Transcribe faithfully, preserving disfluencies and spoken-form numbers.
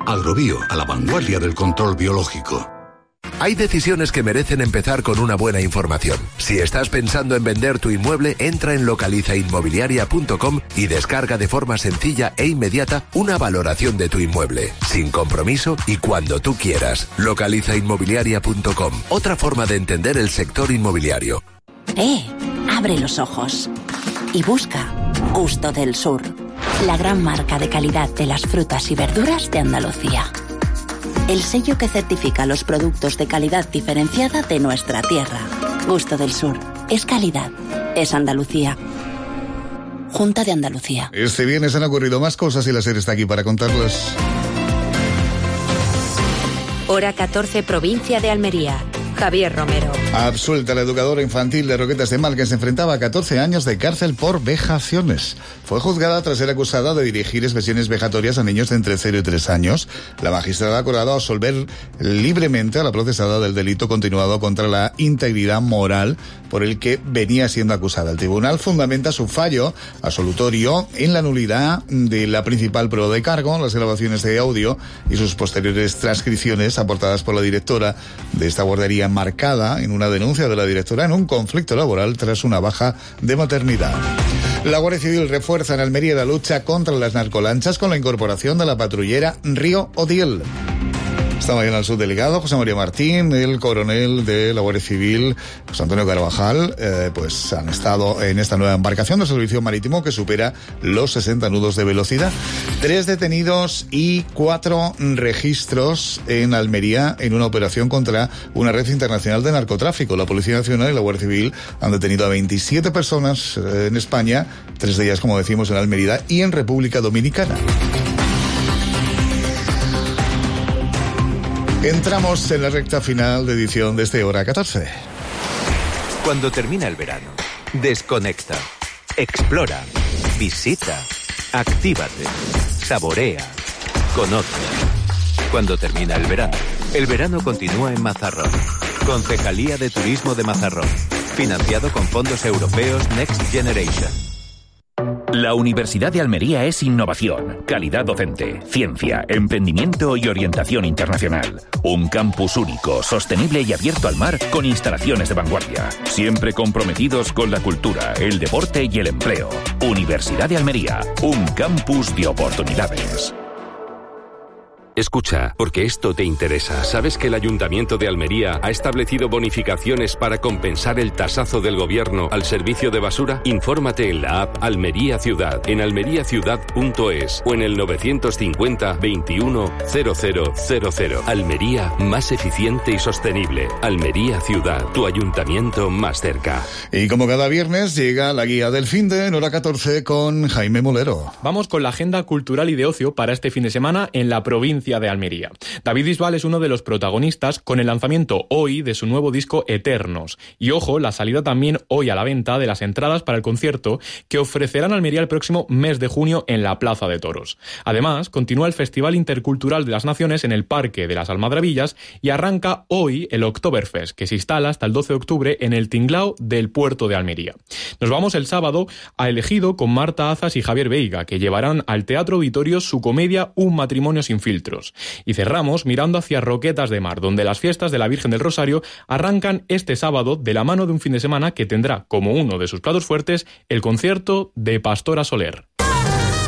Agrobio, a la vanguardia del control biológico. Hay decisiones que merecen empezar con una buena información. Si estás pensando en vender tu inmueble, entra en localiza inmobiliaria punto com y descarga de forma sencilla e inmediata una valoración de tu inmueble, sin compromiso y cuando tú quieras. localiza inmobiliaria punto com, otra forma de entender el sector inmobiliario. ¡Eh! Abre los ojos y busca Gusto del Sur, la gran marca de calidad de las frutas y verduras de Andalucía. El sello que certifica los productos de calidad diferenciada de nuestra tierra. Gusto del Sur. Es calidad. Es Andalucía. Junta de Andalucía. Este viernes han ocurrido más cosas y la SER está aquí para contarlas. Hora catorce, provincia de Almería. Javier Romero. Absuelta la educadora infantil de Roquetas de Mar, que se enfrentaba a catorce años de cárcel por vejaciones. Fue juzgada tras ser acusada de dirigir expresiones vejatorias a niños de entre cero y tres años. La magistrada ha acordado absolver libremente a la procesada del delito continuado contra la integridad moral por el que venía siendo acusada. El tribunal fundamenta su fallo absolutorio en la nulidad de la principal prueba de cargo, las grabaciones de audio y sus posteriores transcripciones aportadas por la directora de esta guardería, marcada en una denuncia de la directora en un conflicto laboral tras una baja de maternidad. La Guardia Civil refuerza en Almería la lucha contra las narcolanchas con la incorporación de la patrullera Río Odiel. Esta mañana el subdelegado José María Martín, el coronel de la Guardia Civil, José Antonio Carvajal, eh, pues han estado en esta nueva embarcación de servicio marítimo que supera los sesenta nudos de velocidad. Tres detenidos y cuatro registros en Almería en una operación contra una red internacional de narcotráfico. La Policía Nacional y la Guardia Civil han detenido a veintisiete personas eh, en España, tres de ellas, como decimos, en Almería y en República Dominicana. Entramos en la recta final de edición de este Hora catorce. Cuando termina el verano, desconecta, explora, visita, actívate, saborea, conoce. Cuando termina el verano, el verano continúa en Mazarrón. Concejalía de Turismo de Mazarrón. Financiado con fondos europeos Next Generation. La Universidad de Almería es innovación, calidad docente, ciencia, emprendimiento y orientación internacional. Un campus único, sostenible y abierto al mar con instalaciones de vanguardia. Siempre comprometidos con la cultura, el deporte y el empleo. Universidad de Almería, un campus de oportunidades. Escucha, porque esto te interesa. ¿Sabes que el Ayuntamiento de Almería ha establecido bonificaciones para compensar el tasazo del gobierno al servicio de basura? Infórmate en la app Almería Ciudad, en almería ciudad punto es o en el novecientos cincuenta veintiuno cero cero cero cero. Almería, más eficiente y sostenible. Almería Ciudad, tu ayuntamiento más cerca. Y como cada viernes llega la guía del finde en Hora catorce con Jaime Molero. Vamos con la agenda cultural y de ocio para este fin de semana en la provincia de Almería. David Bisbal es uno de los protagonistas con el lanzamiento hoy de su nuevo disco Eternos. Y ojo, la salida también hoy a la venta de las entradas para el concierto que ofrecerá en Almería el próximo mes de junio en la Plaza de Toros. Además, continúa el Festival Intercultural de las Naciones en el Parque de las Almadrabillas y arranca hoy el Oktoberfest, que se instala hasta el doce de octubre en el Tinglao del puerto de Almería. Nos vamos el sábado a El Ejido con Marta Azas y Javier Veiga, que llevarán al Teatro Auditorio su comedia Un matrimonio sin filtros. Y cerramos mirando hacia Roquetas de Mar, donde las fiestas de la Virgen del Rosario arrancan este sábado de la mano de un fin de semana que tendrá como uno de sus platos fuertes el concierto de Pastora Soler.